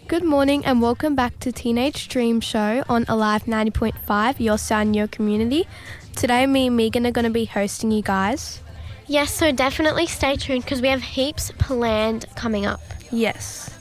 Good morning and welcome back to Teenage Dream Show on Alive 90.5, your sound, your community. Today me and Megan are going to be hosting you guys. Yes, so definitely stay tuned because we have heaps planned coming up. Yes.